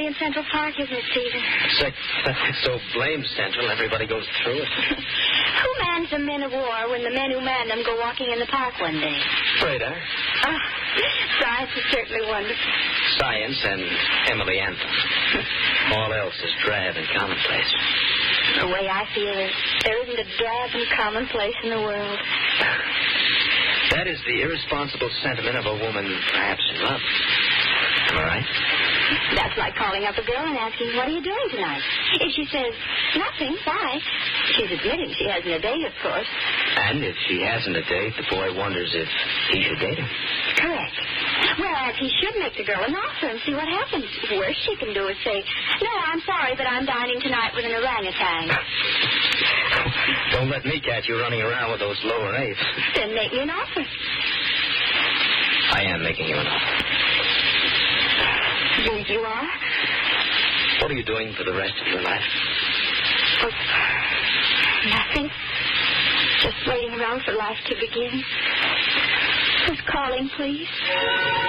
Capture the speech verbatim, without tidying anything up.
in Central Park, isn't it, Stephen? Except it's so blamed central, everybody goes through it. Who mans the men of war when the men who man them go walking in the park one day? Radar. Ah, science is certainly wonderful. Science and Emily Anthem. All else is drab and commonplace. The way I feel it, there isn't a drab and commonplace in the world. That is the irresponsible sentiment of a woman perhaps in love. Am I right? That's like calling up a girl and asking, what are you doing tonight? If she says, nothing, why? She's admitting she hasn't a date, of course. And if she hasn't a date, the boy wonders if he should date her. Correct. Whereas he should make the girl an offer and see what happens. The worst she can do is say, no, I'm sorry, but I'm dining tonight with an orangutan. Don't let me catch you running around with those lower apes. Then make me an offer. I am making you an offer. You, you are? What are you doing for the rest of your life? Oh, nothing. Just waiting around for life to begin. Who's calling, please?